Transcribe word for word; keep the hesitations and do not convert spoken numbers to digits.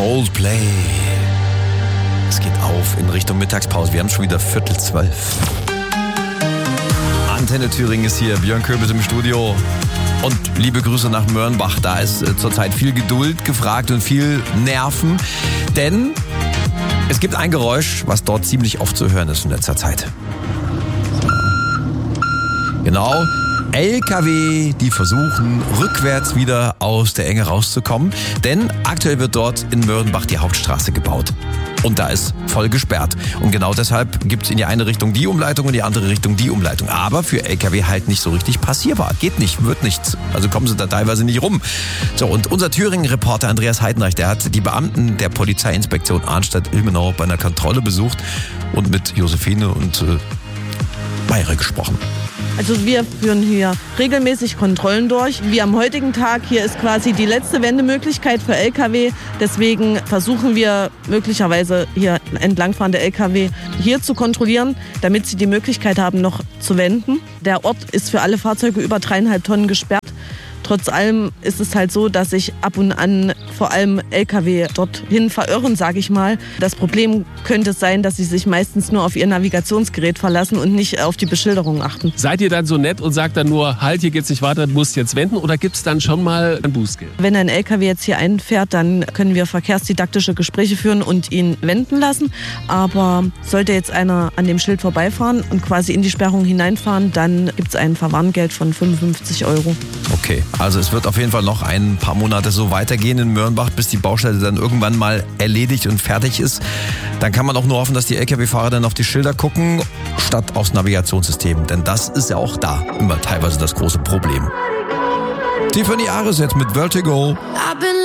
Coldplay. Es geht auf in Richtung Mittagspause. Wir haben schon wieder Viertel zwölf. Antenne Thüringen ist hier, Björn Köbis im Studio. Und liebe Grüße nach Mörnbach. Da ist äh, zurzeit viel Geduld gefragt und viel Nerven. Denn es gibt ein Geräusch, was dort ziemlich oft zu hören ist in letzter Zeit. Genau, L K W, die versuchen, rückwärts wieder aus der Enge rauszukommen. Denn aktuell wird dort in Mörnbach die Hauptstraße gebaut. Und da ist voll gesperrt. Und genau deshalb gibt es in die eine Richtung die Umleitung und in die andere Richtung die Umleitung. Aber für L K W halt nicht so richtig passierbar. Geht nicht, wird nichts. Also kommen sie da teilweise nicht rum. So, und unser Thüringen-Reporter Andreas Heidenreich, der hat die Beamten der Polizeiinspektion Arnstadt-Ilmenau bei einer Kontrolle besucht und mit Josephine und äh, Mayre gesprochen. Also wir führen hier regelmäßig Kontrollen durch. Wie am heutigen Tag, hier ist quasi die letzte Wendemöglichkeit für L K W. Deswegen versuchen wir möglicherweise hier entlangfahrende L K W hier zu kontrollieren, damit sie die Möglichkeit haben, noch zu wenden. Der Ort ist für alle Fahrzeuge über dreieinhalb Tonnen gesperrt. Trotz allem ist es halt so, dass sich ab und an vor allem L K W dorthin verirren, sage ich mal. Das Problem könnte sein, dass sie sich meistens nur auf ihr Navigationsgerät verlassen und nicht auf die Beschilderung achten. Seid ihr dann so nett und sagt dann nur, halt, hier geht's nicht weiter, du musst jetzt wenden? Oder gibt es dann schon mal ein Bußgeld? Wenn ein L K W jetzt hier einfährt, dann können wir verkehrsdidaktische Gespräche führen und ihn wenden lassen. Aber sollte jetzt einer an dem Schild vorbeifahren und quasi in die Sperrung hineinfahren, dann gibt es ein Verwarngeld von fünfundfünfzig Euro. Okay, also es wird auf jeden Fall noch ein paar Monate so weitergehen in Mörnbach, bis die Baustelle dann irgendwann mal erledigt und fertig ist. Dann kann man auch nur hoffen, dass die L K W-Fahrer dann auf die Schilder gucken, statt aufs Navigationssystem. Denn das ist ja auch da immer teilweise das große Problem. Tiffany Ares jetzt mit Vertigo.